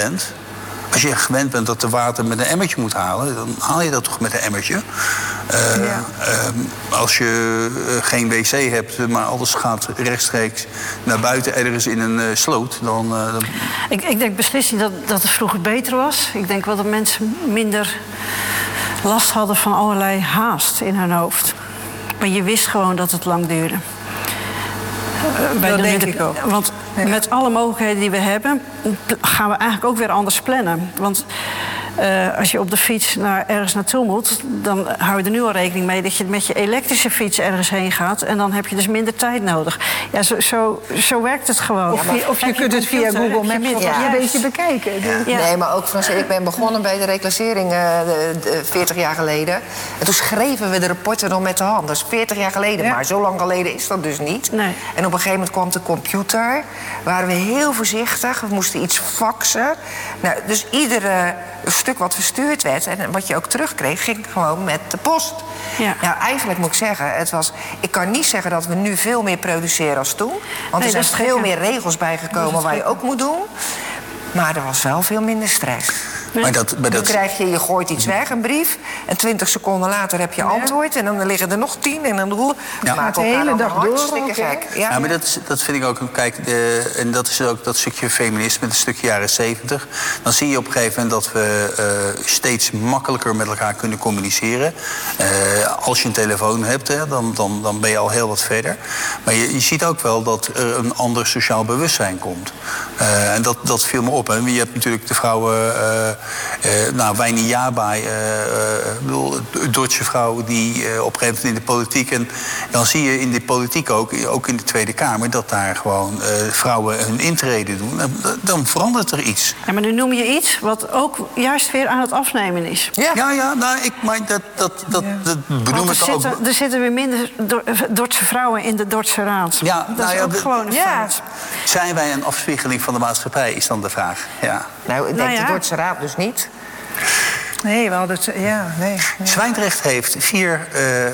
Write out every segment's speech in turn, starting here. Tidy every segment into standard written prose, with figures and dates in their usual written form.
bent... Als je gewend bent dat de water met een emmertje moet halen... dan haal je dat toch met een emmertje. Als je geen wc hebt, maar alles gaat rechtstreeks naar buiten... ergens in een sloot, dan... Ik denk beslist niet dat het vroeger beter was. Ik denk wel dat mensen minder last hadden van allerlei haast in hun hoofd. Maar je wist gewoon dat het lang duurde. Dat denk ik ook. Want met alle mogelijkheden die we hebben... gaan we eigenlijk ook weer anders plannen. Want als je op de fiets ergens naartoe moet... dan hou je er nu al rekening mee dat je met je elektrische fiets ergens heen gaat... en dan heb je dus minder tijd nodig. Ja, zo werkt het gewoon. Of je kunt het via Google Maps een beetje bekijken. Ja. Nee, maar ook, Frans, ik ben begonnen bij de reclassering 40 jaar geleden. En toen schreven we de rapporten nog met de hand. Dat is 40 jaar geleden, maar zo lang geleden is dat dus niet. Nee. En op een gegeven moment kwam de computer. Waren we heel voorzichtig. We moesten iets faxen. Nou, dus iedere stuk wat verstuurd werd en wat je ook terugkreeg, ging gewoon met de post. Ja. Nou, eigenlijk moet ik zeggen, ik kan niet zeggen dat we nu veel meer produceren als toen. Want er zijn veel meer regels bijgekomen waar je ook moet doen. Maar er was wel veel minder stress. Nee. Dan krijg je gooit iets weg, een brief... en 20 seconden later heb je antwoord... en dan liggen er nog 10 en dan maakt de hele dag door. Hartstikke gek. Ja, maar dat vind ik ook... Kijk, en dat is ook dat stukje feminisme, het stukje jaren 70. Dan zie je op een gegeven moment dat we steeds makkelijker met elkaar kunnen communiceren. Als je een telefoon hebt, hè, dan ben je al heel wat verder. Maar je ziet ook wel dat er een ander sociaal bewustzijn komt. En dat viel me op. Hè. Je hebt natuurlijk de vrouwen... Wijnie Jabai, een Duitse vrouw die op een gegeven moment in de politiek... en dan zie je in de politiek ook in de Tweede Kamer... dat daar gewoon vrouwen hun intrede doen. Dan verandert er iets. Ja, maar nu noem je iets wat ook juist weer aan het afnemen is. Maar dat benoem ik ook. Er zitten weer minder Dordtse vrouwen in de Dordtse Raad. Ja, dat is ook gewoon een feit. Zijn wij een afspiegeling van de maatschappij, is dan de vraag. Ja. Nou, ik denk de Dordtse Raad dus niet. Nee, we hadden het... nee. Zwijndrecht heeft vier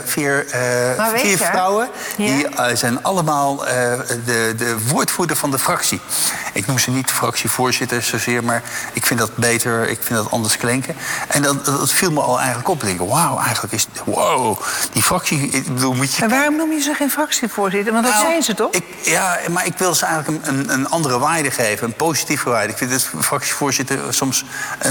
vrouwen. Die zijn allemaal de woordvoerder van de fractie. Ik noem ze niet de fractievoorzitter zozeer, maar ik vind dat beter, ik vind dat anders klinken. En dat viel me al eigenlijk op. Ik denk, die fractie... Ik bedoel, moet je... En waarom noem je ze geen fractievoorzitter? Want dat zijn ze toch? Maar ik wil ze eigenlijk een andere waarde geven, een positieve waarde. Ik vind het fractievoorzitter soms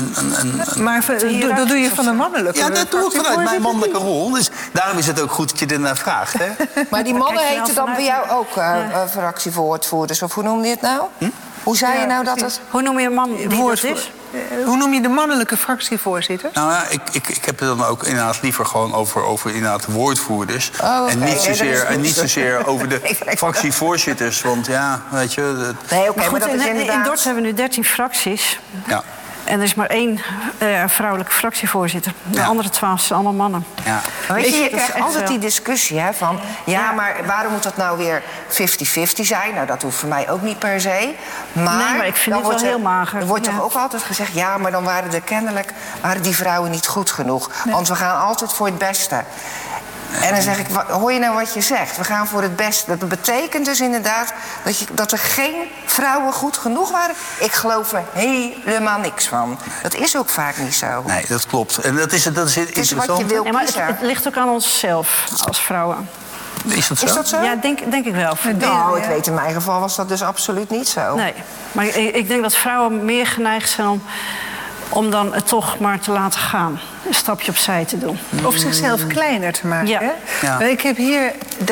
Maar dat doe je van een mannelijke rol. Ja, dat doe ik vanuit mijn mannelijke rol. Dus daarom is het ook goed dat je ernaar vraagt. Hè? Maar die mannen heten dan bij jou ook fractievoorzitters? Of hoe noem je het nou? Hoe zei je nou dat het... Hoe noem je een man die dat is? Hoe noem je de mannelijke fractievoorzitter? Nou ja, ik heb het dan ook inderdaad liever gewoon over inderdaad woordvoerders. En niet zozeer over de fractievoorzitters. Want ja, weet je... Maar dat is inderdaad... In Dordts hebben we nu 13 fracties. Ja. En er is maar 1 vrouwelijke fractievoorzitter. De andere 12 zijn allemaal mannen. Ja. Weet je krijgt altijd die discussie van... maar waarom moet dat nou weer 50-50 zijn? Nou, dat hoeft voor mij ook niet per se. Maar ik vind het wel heel mager. Er wordt toch ook altijd gezegd... maar dan waren die vrouwen niet goed genoeg. Nee. Want we gaan altijd voor het beste. En dan zeg ik, hoor je nou wat je zegt? We gaan voor het beste. Dat betekent dus inderdaad dat er geen vrouwen goed genoeg waren. Ik geloof er helemaal niks van. Dat is ook vaak niet zo. Nee, dat klopt. En dat is interessant. Wat je wil kiezen. Het ligt ook aan onszelf als vrouwen. Is dat zo? Is dat zo? Ja, denk ik wel. Nou, ik weet, in mijn geval was dat dus absoluut niet zo. Nee, maar ik denk dat vrouwen meer geneigd zijn om dan het toch maar te laten gaan. Een stapje opzij te doen. Of zichzelf kleiner te maken. Ja. Hè? Ja. Ik heb hier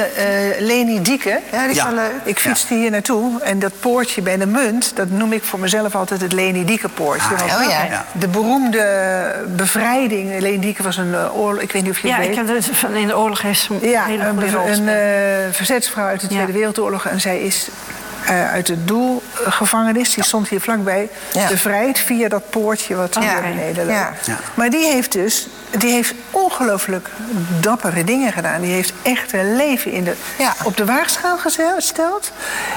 Leni Dieke. Ja, die is wel leuk. Ik fietste hier naartoe. En dat poortje bij de Munt, dat noem ik voor mezelf altijd het Leni Dieke poortje. De beroemde bevrijding. Leni Dieke was een oorlog... Ik weet niet of je het weet. Ja, ik heb in de oorlog heeft een hele goede rol gespeeld. Een verzetsvrouw uit de Tweede Wereldoorlog. En zij is... uit de doelgevangenis, die stond hier vlakbij, bevrijd via dat poortje wat hier beneden loopt. Ja. Maar die heeft ongelooflijk dappere dingen gedaan. Die heeft echt een leven op de waagschaal gesteld.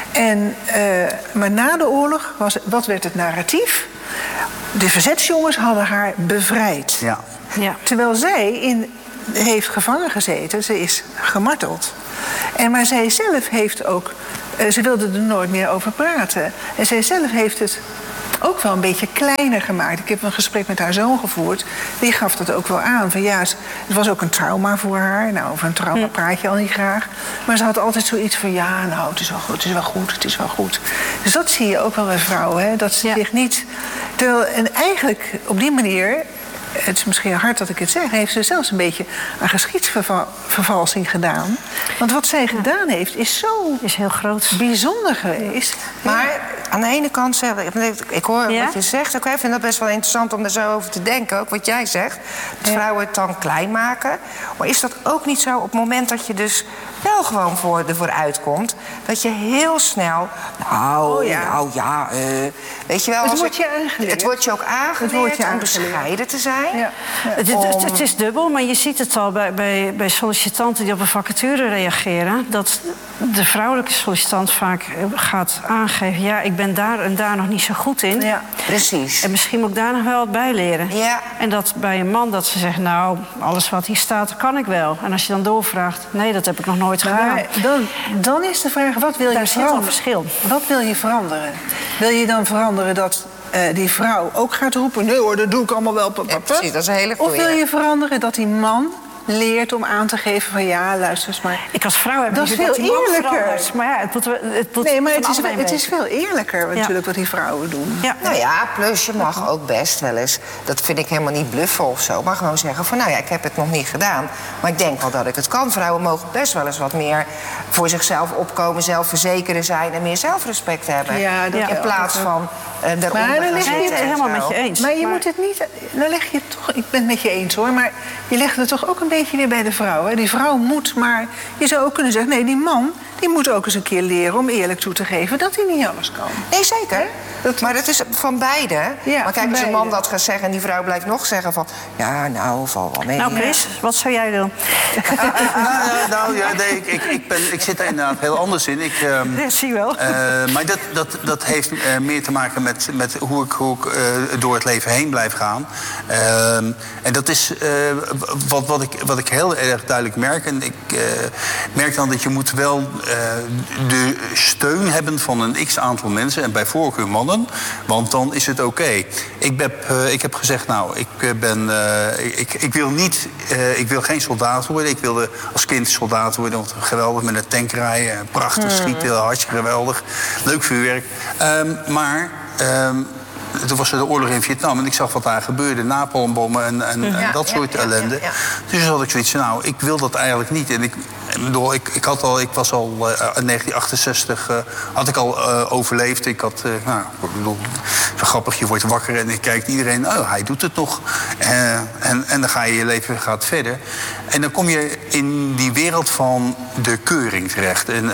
Maar na de oorlog, wat werd het narratief? De verzetsjongens hadden haar bevrijd. Ja. Ja. Terwijl zij heeft gevangen gezeten, ze is gemarteld. Maar zij zelf heeft ook... ze wilde er nooit meer over praten. En zij zelf heeft het ook wel een beetje kleiner gemaakt. Ik heb een gesprek met haar zoon gevoerd. Die gaf dat ook wel aan. Van ja, het was ook een trauma voor haar. Nou, over een trauma praat je al niet graag. Maar ze had altijd zoiets van, ja, nou, het is wel goed, het is wel goed, het is wel goed. Dus dat zie je ook wel bij vrouwen, hè? Dat ze zich niet... En eigenlijk op die manier... Het is misschien hard dat ik het zeg, heeft ze zelfs een beetje aan geschiedsvervalsing gedaan. Want wat zij gedaan heeft, is heel groot, bijzonder geweest. Maar aan de ene kant, ik hoor wat je zegt. Ik vind dat best wel interessant om er zo over te denken. Ook wat jij zegt, dat vrouwen het dan klein maken. Maar is dat ook niet zo op het moment dat je dus wel gewoon ervoor uitkomt... dat je heel snel, weet je wel... Het wordt je aangeleerd. Het wordt je ook aangeleerd om bescheiden te zijn. Ja. Het is dubbel, maar je ziet het al bij sollicitanten die op een vacature reageren... dat de vrouwelijke sollicitant vaak gaat aangeven... ja, ik ben daar en daar nog niet zo goed in. Ja, precies. En misschien moet ik daar nog wel wat bij leren. Ja. En dat bij een man dat ze zegt, nou, alles wat hier staat, kan ik wel. En als je dan doorvraagt, nee, dat heb ik nog nooit gedaan. Dan is de vraag, wat wil je veranderen? Een verschil. Wat wil je veranderen? Wil je dan veranderen dat die vrouw ook gaat roepen... nee hoor, dat doe ik allemaal wel. Ja, precies, dat is een hele goeie. Of wil je veranderen dat die man leert om aan te geven van... ja, luister eens maar. Ik als vrouw heb dat is veel eerlijker. Maar ja, het is veel eerlijker natuurlijk wat die vrouwen doen. Ja. Nou ja, plus je mag ook best wel eens... dat vind ik helemaal niet bluffen of zo... maar gewoon zeggen van, nou ja, ik heb het nog niet gedaan... maar ik denk wel dat ik het kan. Vrouwen mogen best wel eens wat meer voor zichzelf opkomen... zelfverzekeren zijn en meer zelfrespect hebben. Ja, in plaats van... maar dan leg je het helemaal met je eens. Maar je moet het niet... Dan leg je toch... Ik ben het met je eens hoor, maar je legt het toch ook een beetje weer bij de vrouw. Hè? Die vrouw moet, maar je zou ook kunnen zeggen... nee, die man die moet ook eens een keer leren om eerlijk toe te geven... dat hij niet alles kan. Nee, zeker. Maar dat is van beide. Ja, maar kijk, als een man dat gaat zeggen en die vrouw blijft nog zeggen van... ja, nou, val wel mee. Nou, Chris, wat zou jij doen? Ik zit er inderdaad heel anders in. Zie wel. Maar dat heeft meer te maken met hoe ik door het leven heen blijf gaan. En dat is wat ik heel erg duidelijk merk. En ik merk dan dat je moet wel de steun hebben van een x-aantal mensen... en bij voorkeur mannen, want dan is het oké. Ik heb gezegd, nou, ik wil geen soldaat worden. Ik wilde als kind soldaat worden, want geweldig met een tank rijden. Prachtig schieten, hartstikke geweldig. Leuk vuurwerk. Maar toen was er de oorlog in Vietnam en ik zag wat daar gebeurde. Napalmbommen en dat soort ellende. Ja. Dus had ik zoiets van, nou, ik wil dat eigenlijk niet. En ik was al in 1968 had ik al overleefd. Ik had, grappig, je wordt wakker en ik kijkt iedereen, oh, hij doet het nog. En dan ga je leven gaat verder. En dan kom je in die wereld van de keuring terecht. En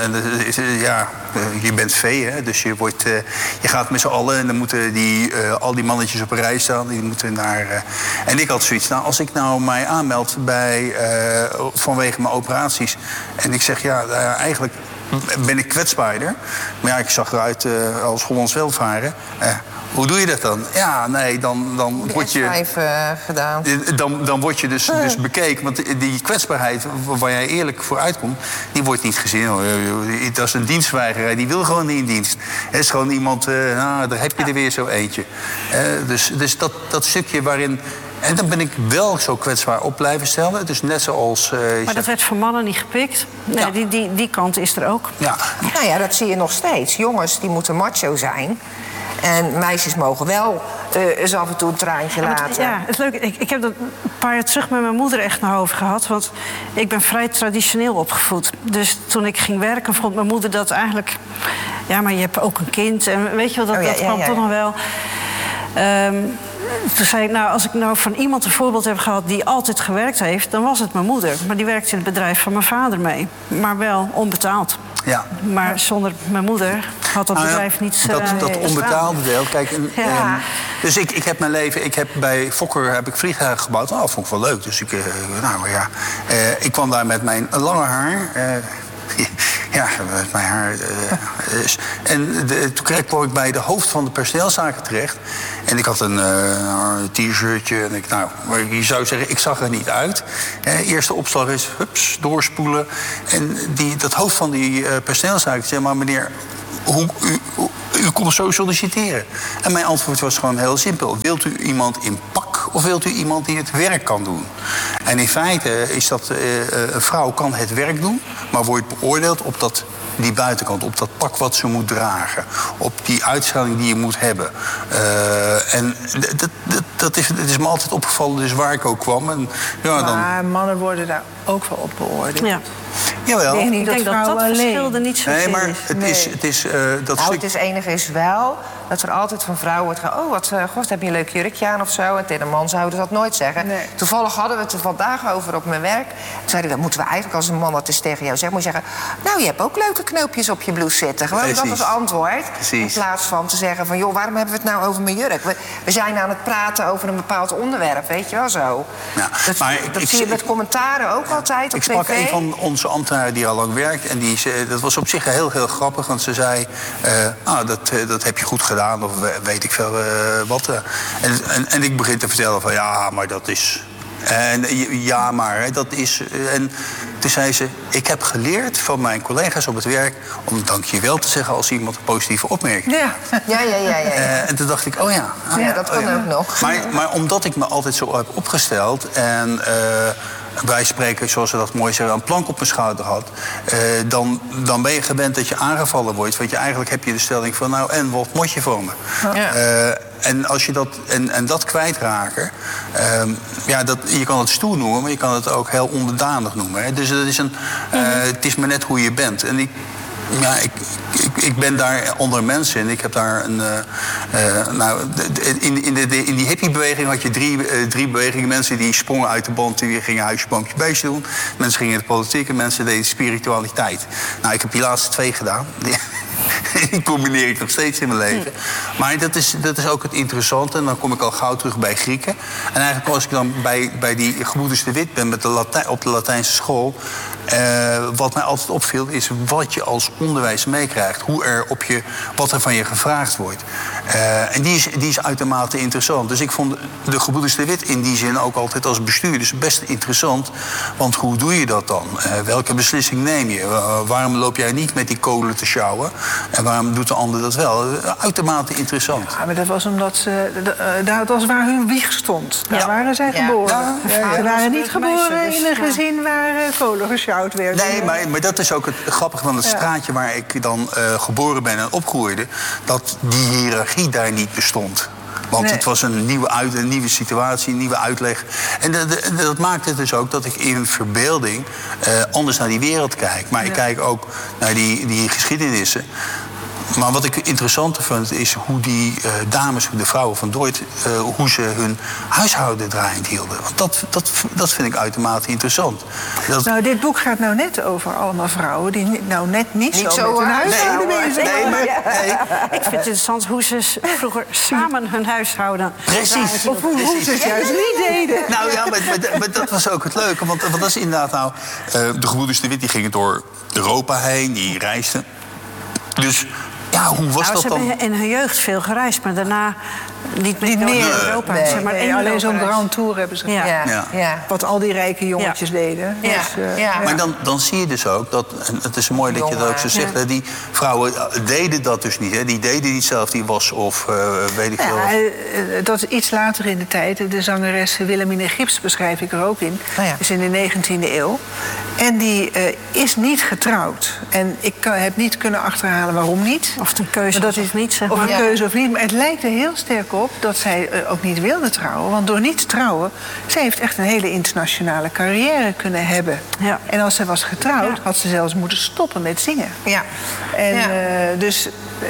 je bent vee, hè? Dus je gaat met z'n allen en dan moeten al die mannetjes op een rij staan. Die moeten naar. En ik had zoiets, nou, als ik nou mij aanmeld vanwege mijn operaties. En ik zeg, eigenlijk ben ik kwetsbaarder. Maar ja, ik zag eruit als Hollands welvaren. Hoe doe je dat dan? Ja, nee, dan word je... gedaan. Dan word je dus bekeken. Want die kwetsbaarheid waar jij eerlijk voor uitkomt... die wordt niet gezien. Dat is een dienstweigerer, die wil gewoon niet in dienst. Het is gewoon iemand, daar heb je er weer zo eentje. Dus dat stukje waarin... En dan ben ik wel zo kwetsbaar op blijven stellen. Dus net zoals... maar dat werd voor mannen niet gepikt. Nee, die kant is er ook. Ja. Nou ja, dat zie je nog steeds. Jongens, die moeten macho zijn. En meisjes mogen wel eens af en toe een traantje laten. Ja, het is leuk. Ik heb dat een paar jaar terug met mijn moeder echt naar hoofd gehad. Want ik ben vrij traditioneel opgevoed. Dus toen ik ging werken vond mijn moeder dat eigenlijk... Ja, maar je hebt ook een kind. En weet je wel, dat kwam toch nog wel... Toen zei ik, nou, als ik nou van iemand een voorbeeld heb gehad die altijd gewerkt heeft, dan was het mijn moeder. Maar die werkte in het bedrijf van mijn vader mee. Maar wel onbetaald. Ja. Maar zonder mijn moeder had dat bedrijf niet dat onbetaalde deel. Kijk, dus ik heb mijn leven... bij Fokker heb ik vliegtuigen gebouwd. Dat vond ik wel leuk. Dus ik kwam daar met mijn lange haar... Ja, met mijn haar. Toen kwam ik bij de hoofd van de personeelszaken terecht. En ik had een t-shirtje. En je zou zeggen, ik zag er niet uit. Eerste opslag is, hups, doorspoelen. En dat hoofd van die personeelszaken zei, maar meneer, u u kon zo solliciteren. En mijn antwoord was gewoon heel simpel. Wilt u iemand in pak of wilt u iemand die het werk kan doen? En in feite is dat een vrouw kan het werk doen, maar wordt beoordeeld op die buitenkant, op dat pak wat ze moet dragen, op die uitstraling die je moet hebben. En het is me altijd opgevallen, dus waar ik ook kwam. En, maar mannen worden daar ook wel op beoordeeld. Ja. Jawel. Ik denk dat dat verschil er niet zo nee, maar is. Het enige is wel dat er altijd van vrouwen wordt gezegd... God, heb je een leuk jurkje aan of zo? En tegen een man zouden ze dat nooit zeggen. Nee. Toevallig hadden we het er vandaag over op mijn werk. Toen zeiden we, moeten we eigenlijk als een man dat eens tegen jou zegt... moet je zeggen, nou, je hebt ook leuke knoopjes op je blouse zitten. Gewoon dat als antwoord. Precies. In plaats van te zeggen van, joh, waarom hebben we het nou over mijn jurk? We zijn aan het praten over een bepaald onderwerp, weet je wel zo. Ja, dat zie je met commentaren ook altijd op tv. Ik sprak een van onze ambtenaren die al lang werkt... en dat was op zich heel, heel grappig, want ze zei... dat heb je goed gedaan, of weet ik veel wat. En ik begin te vertellen van, ja, maar dat is... dat is... En toen zei ze, ik heb geleerd van mijn collega's op het werk... om dankjewel te zeggen als iemand een positieve opmerking heeft. Ja. En toen dacht ik, dat kan ook nog. Maar omdat ik me altijd zo heb opgesteld... en wij spreken, zoals ze dat mooi zeggen, een plank op mijn schouder had... dan ben je gewend dat je aangevallen wordt. Want eigenlijk heb je de stelling van, nou, en wat moet je van me? Ja. En als je dat kwijtraken... je kan het stoer noemen, maar je kan het ook heel onderdanig noemen. Hè? Dus dat is het is maar net hoe je bent. En ik ben daar onder mensen en ik heb daar een... in die hippiebeweging had je drie bewegingen. Mensen die sprongen uit de band, die gingen huisje, boompje, beestje doen. Mensen gingen in de politiek en mensen deden spiritualiteit. Nou, ik heb die laatste 2 gedaan. Die combineer ik nog steeds in mijn leven. Maar dat is ook het interessante. En dan kom ik al gauw terug bij Grieken. En eigenlijk als ik dan bij die gebroeders de Wit ben op de Latijnse school... wat mij altijd opviel is wat je als onderwijs meekrijgt. Wat er van je gevraagd wordt. En die is uitermate interessant. Dus ik vond de gebroeders de Wit in die zin ook altijd als bestuurders best interessant. Want hoe doe je dat dan? Welke beslissing neem je? Waarom loop jij niet met die kolen te sjouwen? En waarom doet de ander dat wel? Uitermate interessant. Ja, maar dat was omdat dat was waar hun wieg stond. Daar waren zij geboren. Ze waren niet geboren in een gezin waar kolen gesjouwd werden. Nee, maar dat is ook het grappige van het straatje waar ik dan geboren ben en opgroeide. Dat die hiërarchie daar niet bestond. Want het was een nieuwe situatie, een nieuwe uitleg. En dat maakt het dus ook dat ik in verbeelding anders naar die wereld kijk. Maar ik kijk ook naar die geschiedenissen. Maar wat ik interessanter vind is hoe die dames, de vrouwen van Dort... hoe ze hun huishouden draaiend hielden. Want dat vind ik uitermate interessant. Nou, dit boek gaat nou net over allemaal vrouwen... die nou net niet zo met hun huishouden bezig zijn. Ik vind het interessant hoe ze vroeger samen hun huishouden... Precies. Of hoe ze het juist niet deden. Nou ja, maar dat was ook het leuke. Want dat is inderdaad nou... de gebroeders de Wit die gingen door Europa heen, die reisden. Dus... Ja, hoe was dat dan? Ze hebben in hun jeugd veel gereisd, maar daarna niet meer in Europa. Nee, maar alleen zo'n grand tour hebben ze gedaan. Ja. Wat al die rijke jongetjes deden. Ja. Maar dan zie je dus ook, en het is mooi dat je dat ook zo zegt... dat die vrouwen deden dat dus niet. Hè? Die deden niet zelf die was of weet ik veel. Dat is iets later in de tijd. De zangeres Wilhelmine Gips beschrijf ik er ook in. Dus in de 19e eeuw. En die is niet getrouwd. En ik heb niet kunnen achterhalen waarom niet. Of het een keuze of niet, zeg maar. Of een keuze of niet. Maar het lijkt er heel sterk op dat zij ook niet wilde trouwen. Want door niet te trouwen, zij heeft echt een hele internationale carrière kunnen hebben. Ja. En als ze was getrouwd, had ze zelfs moeten stoppen met zingen. Ja. En dus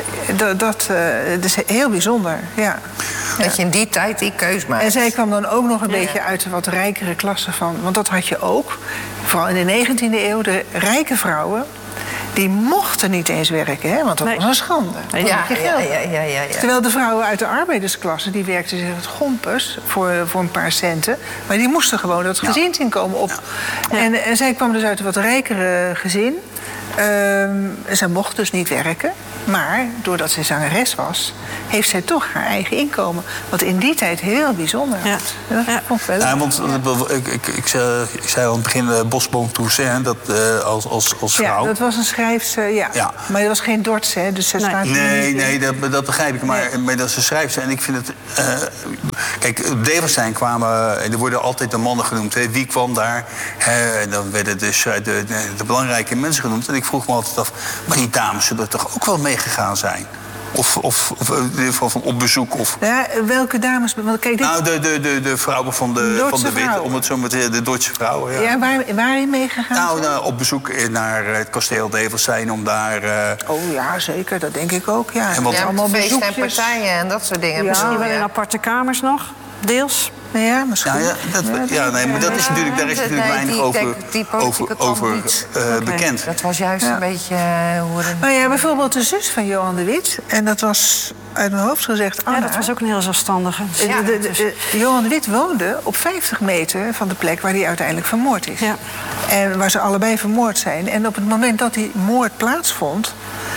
dat is heel bijzonder, ja. Dat je in die tijd die keus maakt. En zij kwam dan ook nog een beetje uit de wat rijkere klasse van... want dat had je ook, vooral in de 19e eeuw, de rijke vrouwen... die mochten niet eens werken, hè, want dat was een schande. Ja. Terwijl de vrouwen uit de arbeidersklasse... die werkten zich het gompers voor een paar centen... maar die moesten gewoon dat gezinsinkomen op. Ja. En zij kwam dus uit een wat rijkere gezin... zij mocht dus niet werken. Maar doordat zij zangeres was, heeft zij toch haar eigen inkomen. Wat in die tijd heel bijzonder was. Ja. Dat vond ik wel leuk. Ja, want ik zei al aan het begin Bosboom Toussaint, dat als vrouw. Ja, dat was een schrijfster, ja. Maar dat was geen Dorts, hè? Dus zij staat Nee, dat begrijp ik. Maar dat is een schrijfster. En ik vind het... kijk, op Deverstein kwamen... Er worden altijd de mannen genoemd. Hè. Wie kwam daar? En dan werden dus de belangrijke mensen genoemd. En ik vroeg me altijd af... Maar die dames zullen er toch ook wel meegegaan zijn? Of in ieder geval van op bezoek? Of... Ja, welke dames? Want kijk, Nou, de vrouwen van de Wit, om het zo maar te zeggen, de Duitse vrouwen. Ja, waarin meegegaan? Nou, op bezoek naar het kasteel Deverstein om daar... Oh ja, zeker, dat denk ik ook, ja. En wat allemaal feesten en partijen en dat soort dingen. Ja, misschien wel in aparte kamers nog, deels. Ja, misschien. Maar dat is natuurlijk, daar is natuurlijk weinig over bekend. Dat was juist een beetje hoe het... Nou ja, bijvoorbeeld de zus van Johan de Wit. En dat was uit mijn hoofd gezegd Anna. Ja, dat was ook een heel zelfstandige. Johan de Wit woonde op 50 meter van de plek waar hij uiteindelijk vermoord is. Ja. En waar ze allebei vermoord zijn. En op het moment dat die moord plaatsvond...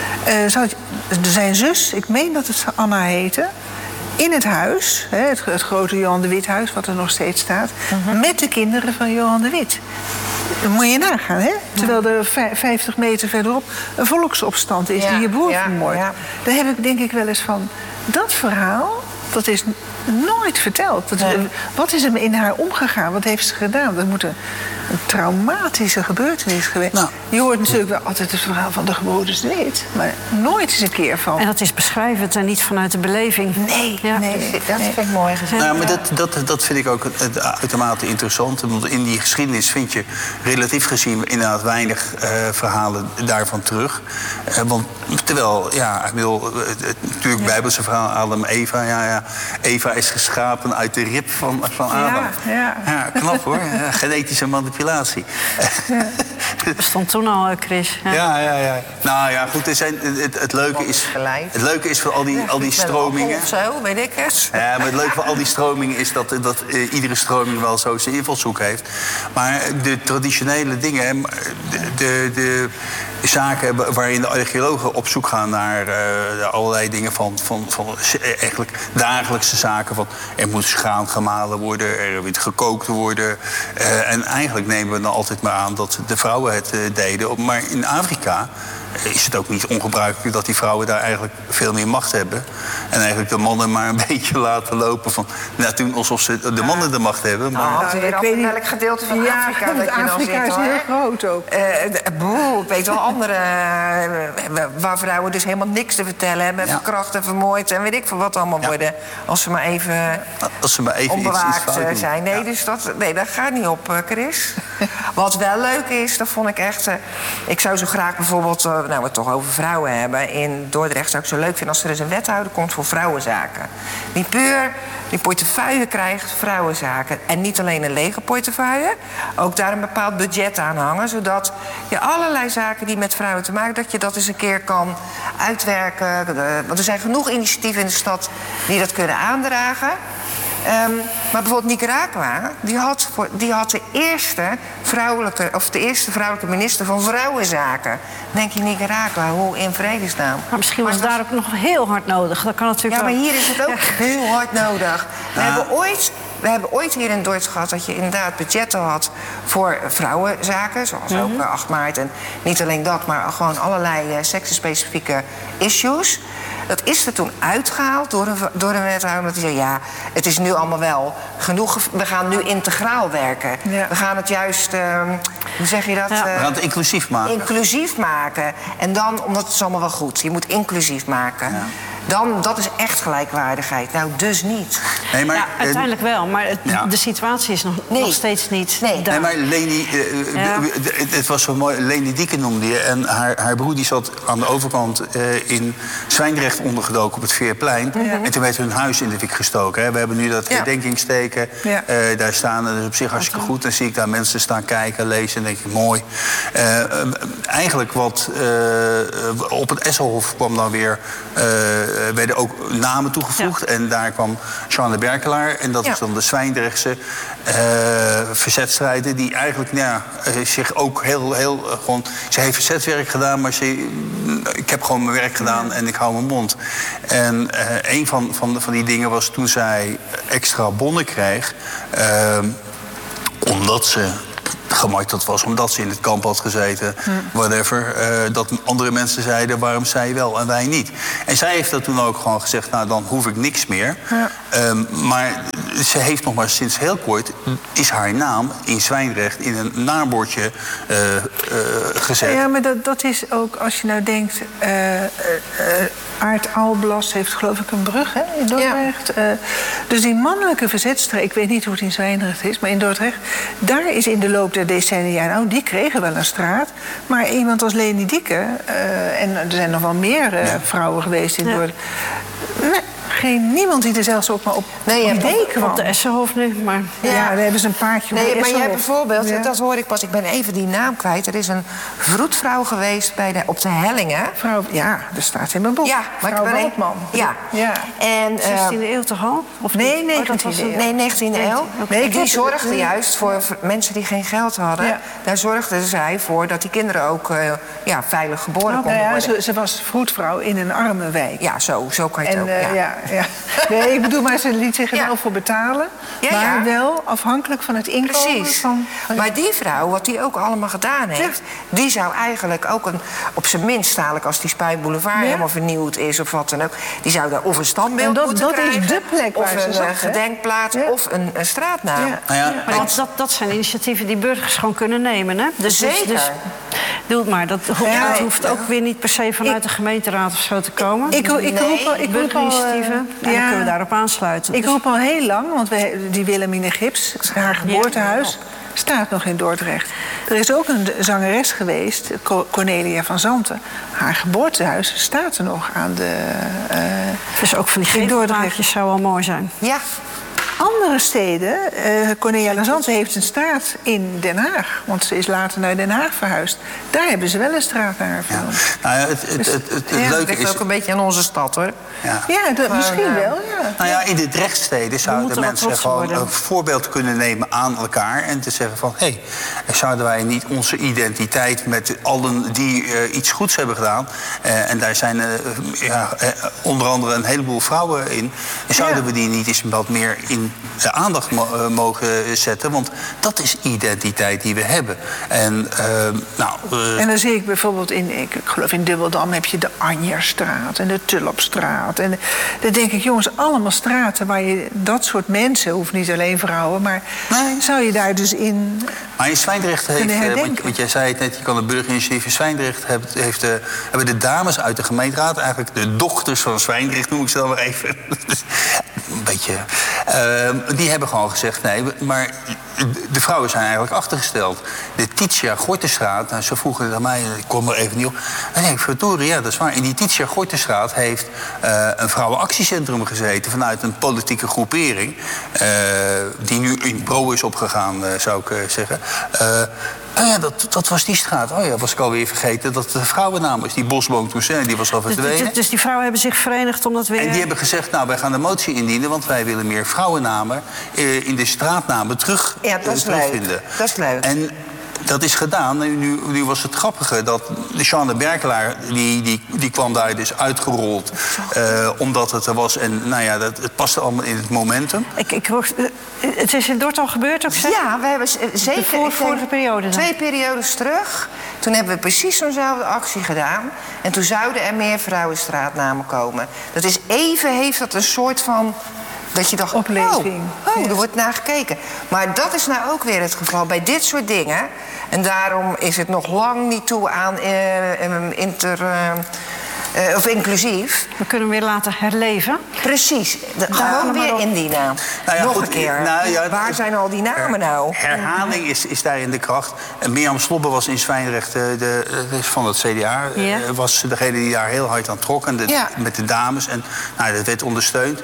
zijn zus, ik meen dat het Anna heette... in het huis, het grote Johan de Wit huis, wat er nog steeds staat... met de kinderen van Johan de Wit. Dat moet je nagaan, hè? Terwijl er 50 meter verderop een volksopstand is die je broer vermoordt. Ja. Daar heb ik denk ik wel eens van... Dat verhaal, dat is nooit verteld. Wat is er in haar omgegaan? Wat heeft ze gedaan? Dat moet een traumatische gebeurtenis geweest. Nou, je hoort natuurlijk wel altijd het verhaal van de gebroeders de Wit. Maar nooit eens een keer van... En dat is beschrijvend en niet vanuit de beleving. Nee. Dat vind ik mooi gezegd. Nou, maar dat vind ik ook uitermate interessant. Want in die geschiedenis vind je relatief gezien inderdaad weinig verhalen daarvan terug. Want terwijl, ik bedoel, natuurlijk Bijbelse verhaal, Adam, Eva. Ja, Eva is geschapen uit de rib van Adam. Ja, knap hoor. Genetische manipulatie. Dat bestond toen al, Chris. Ja. Nou ja, goed. Het leuke is van al die stromingen... Of zo, weet ik het. Ja, maar het leuke van al die stromingen is dat iedere stroming wel zo zijn invalshoek heeft. Maar de traditionele dingen, de zaken waarin de archeologen op zoek gaan naar allerlei dingen van eigenlijk dagelijkse zaken. Van er moet schaam gemalen worden, er moet gekookt worden. En eigenlijk nemen we dan altijd maar aan dat de vrouwen het deden. Maar in Afrika is het ook niet ongebruikelijk dat die vrouwen daar eigenlijk veel meer macht hebben. En eigenlijk de mannen maar een beetje laten lopen van... Nou, toen alsof ze de mannen de macht hebben. Maar... ik weet niet welk gedeelte van Afrika dat je dan Afrika zit, is heel groot ook. Ik weet wel andere waar vrouwen dus helemaal niks te vertellen hebben. Verkracht en vermoord en weet ik veel wat allemaal worden. Als ze maar even onbewaakt zijn. Nee, dus dat gaat niet op, Chris. Wat wel leuk is, dat vond ik echt... ik zou zo graag bijvoorbeeld... we het toch over vrouwen hebben. In Dordrecht zou ik zo leuk vinden als er eens een wethouder komt voor vrouwenzaken. Die puur die portefeuille krijgt, vrouwenzaken. En niet alleen een lege portefeuille. Ook daar een bepaald budget aan hangen. Zodat je allerlei zaken die met vrouwen te maken... dat je dat eens een keer kan uitwerken. Want er zijn genoeg initiatieven in de stad die dat kunnen aandragen. Maar bijvoorbeeld Nicaragua, die had de eerste vrouwelijke minister van vrouwenzaken. Denk je Nicaragua, hoe in vredesnaam? Maar misschien was het daar ook nog heel hard nodig. Dat kan natuurlijk maar hier is het ook heel hard nodig. We hebben ooit hier in Dordrecht gehad dat je inderdaad budgetten had voor vrouwenzaken, zoals ook 8 maart. En niet alleen dat, maar gewoon allerlei seksenspecifieke issues. Dat is er toen uitgehaald door een wethouder. Die zei, het is nu allemaal wel genoeg. We gaan nu integraal werken. Ja. We gaan het juist, hoe zeg je dat? We gaan het inclusief maken. Inclusief maken. En dan, omdat het is allemaal wel goed. Je moet inclusief maken. Ja. Dan, dat is echt gelijkwaardigheid. Nou, dus niet. Nee, maar, uiteindelijk wel, maar de situatie is nog steeds niet. Nee, maar Leni, het was zo mooi. Leni Dieken noemde je. En haar broer die zat aan de overkant in Zwijndrecht ondergedoken op het Veerplein. Ja. En toen werd hun huis in de fik gestoken. Hè. We hebben nu dat herdenkingsteken. Ja. Daar staan, dat is op zich hartstikke goed. Dan zie ik daar mensen staan kijken, lezen en denk ik, mooi. eigenlijk op het Esselhof kwam dan weer... werden ook namen toegevoegd. Ja. En daar kwam Jean de Berkelaar. En dat is dan de Zwijndrechtse verzetstrijder... die eigenlijk zich ook heel gewoon... Ze heeft verzetswerk gedaan, maar ik heb gewoon mijn werk gedaan... en ik hou mijn mond. En een van die dingen was toen zij extra bonnen kreeg... omdat ze gemarteld was, omdat ze in het kamp had gezeten, whatever. Dat andere mensen zeiden, waarom zij wel en wij niet? En zij heeft dat toen ook gewoon gezegd, nou, dan hoef ik niks meer. Ja. Maar ze heeft nog maar sinds heel kort, is haar naam in Zwijndrecht in een naambordje gezet. Ja, maar dat is ook, als je nou denkt... Aart Alblas heeft geloof ik een brug in Dordrecht. Ja. Dus die mannelijke verzetstrijd, ik weet niet hoe het in Zwijndrecht is... maar in Dordrecht, daar is in de loop der decennia... nou, die kregen wel een straat. Maar iemand als Leni Dieke... en er zijn nog wel meer vrouwen geweest in Dordrecht... niemand die er zelfs ook maar op idee kwam. Op de Essenhof nu, maar... Ja, daar hebben ze een paardje op de maar je hebt Essenhof. bijvoorbeeld, dat hoor ik pas, ik ben even die naam kwijt. Er is een vroedvrouw geweest op de Hellingen. Dat staat in mijn boek. Ja, maar vrouw Waldman. Ja. En 16e eeuw toch al? Of nee, 19e eeuw. Nee, 19e eeuw. Nee, die zorgde juist voor mensen die geen geld hadden. Ja. Daar zorgde zij voor dat die kinderen ook veilig geboren konden worden. Ze was vroedvrouw in een arme wijk. Ja, zo kan je het ook. Ja. Nee, ik bedoel, maar ze liet zich er wel voor betalen. Maar wel afhankelijk van het inkomen. Precies. Maar die vrouw, wat die ook allemaal gedaan heeft... die zou eigenlijk ook op zijn minst dadelijk... als die Spuitboulevard helemaal vernieuwd is of wat dan ook... die zou daar of een standbeeld moeten krijgen... is de plek waar of een gedenkplaats of een straatnaam. Ja. Maar dat zijn initiatieven die burgers gewoon kunnen nemen, hè? Zeker. Dus doe het maar. Dat hoeft ook weer niet per se vanuit de gemeenteraad of zo te komen. Ik roep burgerinitiatieven, dan kunnen we daarop aansluiten. Ik roep al heel lang, want die Wilhelmine Gips, haar geboortehuis... staat nog in Dordrecht. Er is ook een zangeres geweest, Cornelia van Zanten. Haar geboortehuis staat er nog aan de... dus ook van die gevelplaatjes zou wel mooi zijn. Ja. Andere steden, Cornelia van Zanten heeft een straat in Den Haag. Want ze is later naar Den Haag verhuisd. Daar hebben ze wel een straat naar haar vernoemd. Ja. Nou ja, het leuke is... ook een beetje aan onze stad, hoor. Misschien wel, ja. Nou ja, in de Drechtsteden zouden mensen gewoon een voorbeeld kunnen nemen aan elkaar... en te zeggen van, zouden wij niet onze identiteit met allen die iets goeds hebben gedaan... en daar zijn onder andere een heleboel vrouwen in... zouden we die niet eens wat meer in de aandacht mogen zetten? Want dat is identiteit die we hebben. En dan zie ik bijvoorbeeld ik geloof in Dubbeldam heb je de Anjerstraat en de Tulpstraat. En dan denk ik, jongens, allemaal straten waar je dat soort mensen, hoeft niet alleen vrouwen, maar zou je daar dus in... Maar in Zwijndrecht heeft, want jij zei het net, je kan het burgerinitiatief in Zwijndrecht hebben de dames uit de gemeenteraad, eigenlijk de dochters van Zwijndrecht, noem ik ze dan maar even. Een beetje. Die hebben gewoon gezegd, nee, maar de vrouwen zijn eigenlijk achtergesteld. De Titia Gortenstraat, ze vroegen het aan mij, ik kom er even niet op. En ik verdorie, dat is waar. In die Titia Gortenstraat heeft een vrouwenactiecentrum gezeten vanuit een politieke groepering. Die nu in Bro is opgegaan, zou ik zeggen. Dat was die straat. Was ik alweer vergeten dat de vrouwennaam is. Die Bosboom Toussaint, die was al verdwenen. Dus die vrouwen hebben zich verenigd om dat weer... En die hebben gezegd, wij gaan de motie indienen... want wij willen meer vrouwennamen in de straatnamen terugvinden. Ja, dat is leuk. Dat is leuk. En dat is gedaan. Nu was het grappige dat Jean de Berkelaar... die kwam daar dus uitgerold. Omdat het er was. En het paste allemaal in het momentum. Het is in Dordt al gebeurd ook, zeg? Ja, we hebben zeker... De vorige periode dan. 2 periodes terug. Toen hebben we precies zo'nzelfde actie gedaan. En toen zouden er meer vrouwenstraatnamen komen. Dat is heeft dat een soort van... Dat je dacht, opleving. Er wordt naar gekeken. Maar dat is nou ook weer het geval bij dit soort dingen. En daarom is het nog lang niet toe aan of inclusief. We kunnen hem weer laten herleven. Precies. Gewoon weer indienen. Nog een keer. Waar zijn al die namen nou? Herhaling is daarin de kracht. En Mirjam Slobbe was in Zwijndrecht van het CDA. Was degene die daar heel hard aan trok. Met de dames. En dat werd ondersteund.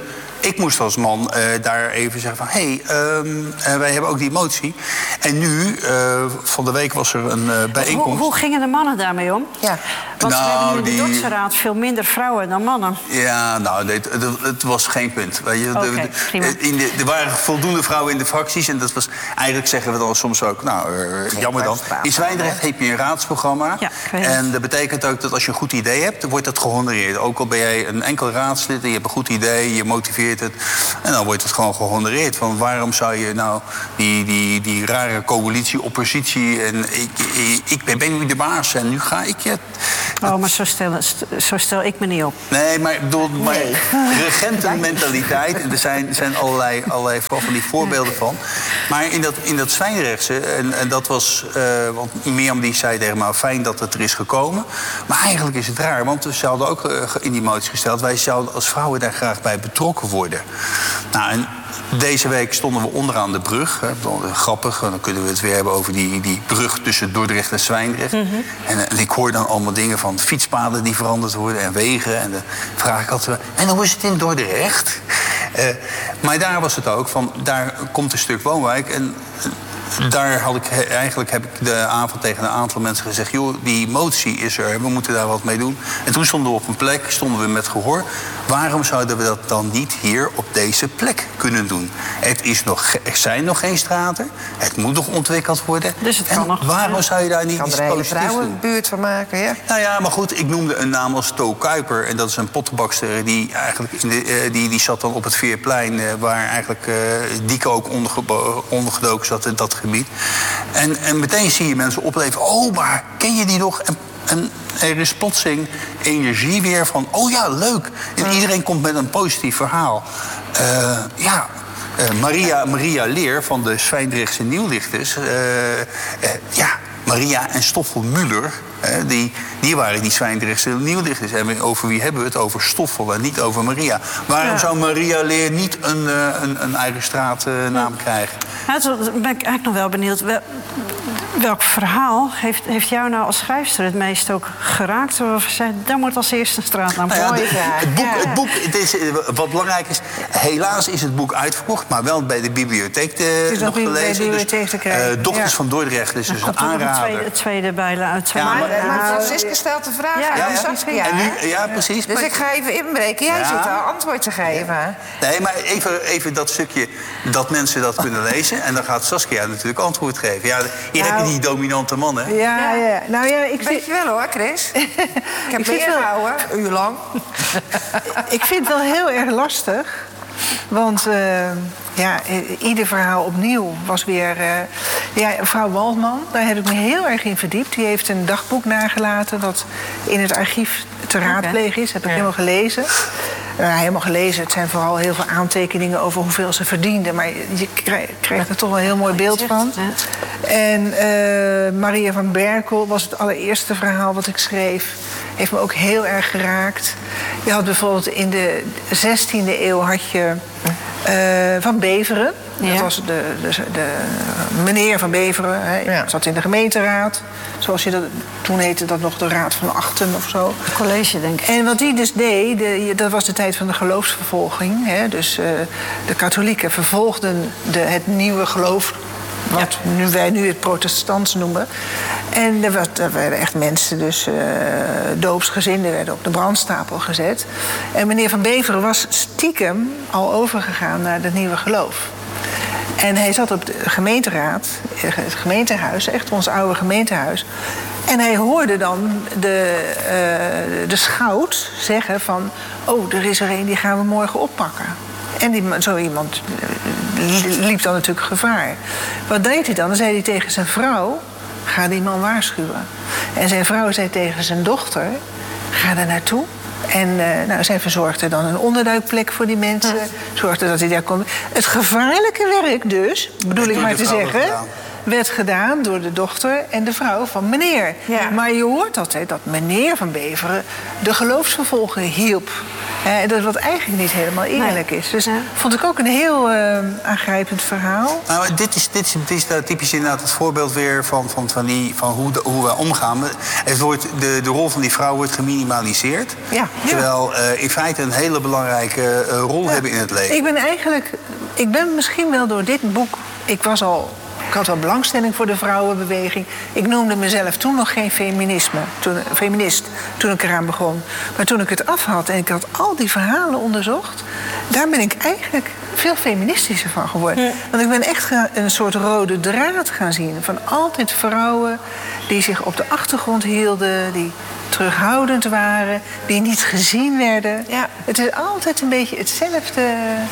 ik moest als man daar even zeggen van... wij hebben ook die motie. En nu, van de week was er een bijeenkomst... Hoe gingen de mannen daarmee om? Ja. Want we hebben nu in de doktersraad veel minder vrouwen dan mannen. Ja, nou, het was geen punt. Weet je, er waren voldoende vrouwen in de fracties. En dat was, eigenlijk zeggen we dan soms ook... jammer dan. In Zwijndrecht heb je een raadsprogramma. Ja, en dat betekent ook dat als je een goed idee hebt... dan wordt dat gehonoreerd. Ook al ben jij een enkel raadslid en je hebt een goed idee... je motiveert het. En dan wordt het gewoon gehonoreerd. Van waarom zou je nou die rare coalitie, oppositie... en ik ben nu de baas en nu ga ik je... maar zo stel ik me niet op. Nee, maar regentenmentaliteit... en er zijn allerlei van die voorbeelden van. Maar in dat Zwijndrechtse... en dat was... want Mirjam die zei tegen me... fijn dat het er is gekomen. Maar eigenlijk is het raar. Want we zouden ook in die motie gesteld... wij zouden als vrouwen daar graag bij betrokken worden. Nou, en deze week stonden we onderaan de brug. Grappig, dan kunnen we het weer hebben over die brug tussen Dordrecht en Zwijndrecht. Mm-hmm. En ik hoor dan allemaal dingen van fietspaden die veranderd worden en wegen. En dan vraag ik altijd, en hoe is het in Dordrecht? Maar daar was het ook, van daar komt een stuk woonwijk... en daar heb ik de avond tegen een aantal mensen gezegd... joh, die motie is er, we moeten daar wat mee doen. En toen stonden we op een plek, stonden we met gehoor. Waarom zouden we dat dan niet hier op deze plek kunnen doen? Er zijn nog geen straten, het moet nog ontwikkeld worden. Dus het kan nog. Waarom zou je daar niet iets positiefs doen? Kan er een hele vrouwenbuurt van maken, ja? Nou ja, maar goed, ik noemde een naam als To Kuiper. En dat is een pottenbakster die eigenlijk die zat dan op het Veerplein... waar eigenlijk Dieke ook ondergedoken zat in dat gebied. En meteen zie je mensen opleven. Oh, maar ken je die nog? En er is plotseling energie weer van... oh ja, leuk. En iedereen komt met een positief verhaal. Maria Leer van de Zwijndrechtse Nieuwlichters... Maria en Stoffel Muller... Die waren die Zwijndrechtse Nieuwlichters. En over wie hebben we het? Over Stoffel en niet over Maria. Waarom zou Maria Leer niet een eigen straatnaam krijgen? Ja, toen ben ik eigenlijk nog wel benieuwd. Welk verhaal heeft jou nou als schrijfster het meest ook geraakt? Dan moet als eerste een straatnaam komen. Het boek, wat belangrijk is... helaas is het boek uitverkocht... maar wel bij de bibliotheek nog gelezen. Dochters van Dordrecht, dus een aanrader. Het tweede bijlaat. Maar Francisca stelt de vraag aan Saskia. Ja, precies. Dus ik ga even inbreken. Jij zit al antwoord te geven. Nee, maar even dat stukje dat mensen dat kunnen lezen. En dan gaat Saskia natuurlijk antwoord geven. Ja, hier heb je die dominante mannen. Ja. Nou ja, ik weet je wel hoor, Chris. Ik heb meegehouden, een uur lang. Ik vind het wel heel erg lastig. Want ieder verhaal opnieuw was weer... mevrouw Waldman, daar heb ik me heel erg in verdiept. Die heeft een dagboek nagelaten dat in het archief te raadplegen is. Heb ik helemaal gelezen. Het zijn vooral heel veel aantekeningen over hoeveel ze verdienden. Maar je krijgt er toch wel een heel mooi beeld van. En Maria van Berkel was het allereerste verhaal wat ik schreef. Heeft me ook heel erg geraakt. Je had bijvoorbeeld in de 16e eeuw had je Van Beveren. Ja. Dat was de meneer Van Beveren. Hij zat in de gemeenteraad. Zoals je dat, toen heette dat nog de Raad van Achten of zo. Het college, denk ik. En wat die dus deed, dat was de tijd van de geloofsvervolging. Dus de katholieken vervolgden het nieuwe geloof... wat wij nu het protestants noemen. En er werden echt mensen, dus doopsgezinden, werden op de brandstapel gezet. En meneer Van Beveren was stiekem al overgegaan naar het nieuwe geloof. En hij zat op de gemeenteraad, het gemeentehuis, echt ons oude gemeentehuis. En hij hoorde dan de schout zeggen van... oh, er is er een, die gaan we morgen oppakken. En zo iemand liep dan natuurlijk gevaar. Wat deed hij dan? Dan zei hij tegen zijn vrouw... ga die man waarschuwen. En zijn vrouw zei tegen zijn dochter... ga daar naartoe. En zij verzorgde dan een onderduikplek voor die mensen. Zorgde dat hij daar kon... Het gevaarlijke werk dus, bedoel ik maar te zeggen... werd gedaan door de dochter en de vrouw van meneer. Ja. Maar je hoort altijd dat meneer Van Beveren... de geloofsvervolging hielp Wat eigenlijk niet helemaal eerlijk is. Dus vond ik ook een heel aangrijpend verhaal. Nou, dit is typisch inderdaad het voorbeeld weer van hoe we omgaan. De rol van die vrouw wordt geminimaliseerd. Ja. Terwijl in feite een hele belangrijke rol hebben in het leven. Ik ben misschien wel door dit boek... Ik had wel belangstelling voor de vrouwenbeweging. Ik noemde mezelf toen nog geen feminist toen ik eraan begon. Maar toen ik het af had en ik had al die verhalen onderzocht... daar ben ik eigenlijk veel feministischer van geworden. Ja. Want ik ben echt een soort rode draad gaan zien... van altijd vrouwen die zich op de achtergrond hielden... die terughoudend waren, die niet gezien werden. Ja. Het is altijd een beetje hetzelfde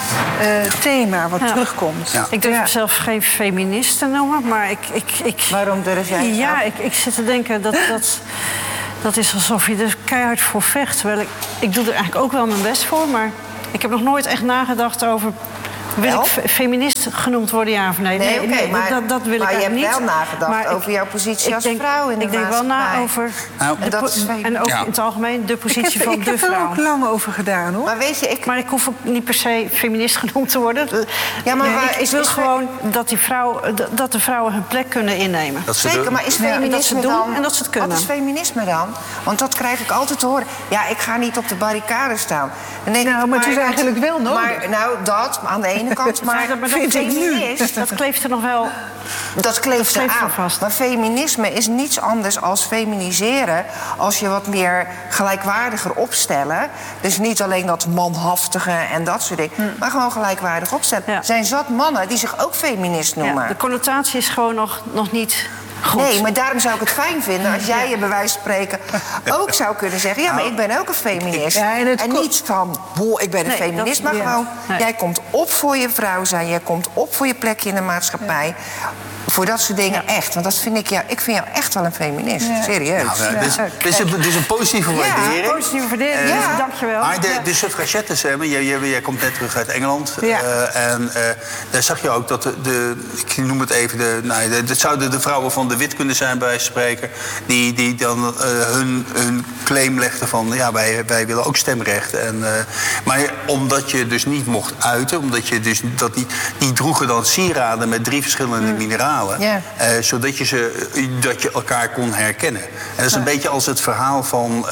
thema wat terugkomt. Ja. Ik durf mezelf geen feminist te noemen, maar ik Waarom durf jij het? Ja, ik zit te denken dat is alsof je er keihard voor vecht. Terwijl ik doe er eigenlijk ook wel mijn best voor, maar ik heb nog nooit echt nagedacht over... Wil ik feminist genoemd worden, ja of nee? Nee, maar, dat wil ik eigenlijk niet. Maar je hebt wel nagedacht over jouw positie als vrouw in de maatschappij. Ik denk wel na over... en ook in het algemeen de positie van de vrouw. Ik heb er ook lang over gedaan, hoor. Maar weet je, ik hoef ook niet per se feminist genoemd te worden. Ja, maar ik wil gewoon dat de vrouwen hun plek kunnen innemen. Zeker, maar is feminisme dan... En dat ze het kunnen. Wat is feminisme dan? Want dat krijg ik altijd te horen. Ja, ik ga niet op de barricade staan. Maar het is eigenlijk wel nodig. Dat, aan de ene kant, maar vind ik nu. Dat kleeft er nog wel. Dat kleeft er aan. Vast. Maar feminisme is niets anders als feminiseren... als je wat meer gelijkwaardiger opstellen. Dus niet alleen dat manhaftige en dat soort dingen... maar gewoon gelijkwaardig opstellen. Ja. Er zijn zat mannen die zich ook feminist noemen. Ja, de connotatie is gewoon nog niet... Goed. Nee, maar daarom zou ik het fijn vinden als jij je bij wijze van spreken ook zou kunnen zeggen... ja, maar ik ben ook een feminist. Ja, en niet van, ik ben een feminist, maar gewoon... jij komt op voor je vrouw zijn, jij komt op voor je plekje in de maatschappij... Ja. Voor dat soort dingen echt. Want dat vind ik vind jou echt wel een feminist. Ja. Serieus. Nou, dus een positieve waardering. Ja, positieve waardering. Ja. Dankjewel. Maar de suffragettes, jij komt net terug uit Engeland. Ja. En daar zag je ook dat ik noem het even... dat zouden de vrouwen van de wit kunnen zijn, bij wijze van spreken... die dan hun claim legden van... ja, wij willen ook stemrecht. Maar omdat je dus niet mocht uiten... omdat je dus die droegen dan sieraden met 3 verschillende mineralen... zodat je elkaar kon herkennen. En dat is een beetje als het verhaal van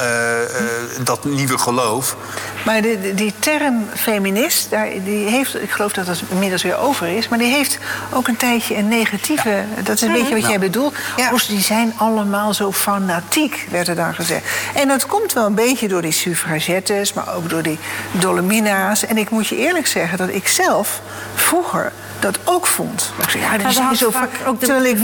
dat nieuwe geloof. Maar die term feminist, die heeft, ik geloof dat het inmiddels weer over is... maar die heeft ook een tijdje een negatieve... Ja. Dat is een beetje wat jij bedoelt. Ja. Die zijn allemaal zo fanatiek, werd er dan gezegd. En dat komt wel een beetje door die suffragettes... maar ook door die Dolomina's. En ik moet je eerlijk zeggen dat ik zelf vroeger... dat ook vond. Ik zei, die zijn zo vaak. Terwijl ik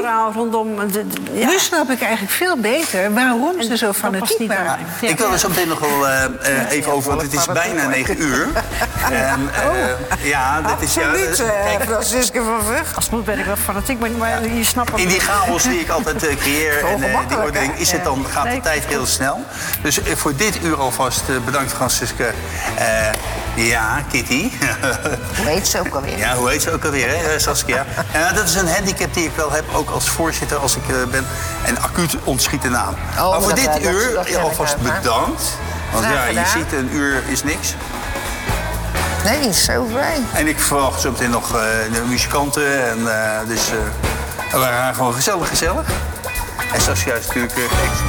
nu snap ik eigenlijk veel beter waarom ze zo fanatiek waren. Ja. Ik wil er zo meteen nog wel even over, want het is bijna 9 uur. Ja, dat is absoluut, Francisca van Vught. Als het moet ben ik wel fanatiek, maar je snapt het. In die chaos die ik altijd creëer en die ordening, gaat de tijd heel snel. Dus voor dit uur alvast bedankt, Francisca. Kitty. Hoe heet ze ook alweer? Ja, hoe heet ze ook alweer, hè, Saskia? Dat is een handicap die ik wel heb, ook als voorzitter, als ik ben. En acuut ontschiet de naam. Maar voor dit uur alvast bedankt. Want je ziet, een uur is niks. Nee, zo vrij. En ik verwacht zo meteen nog de muzikanten. En dus we waren gewoon gezellig. En Saskia is natuurlijk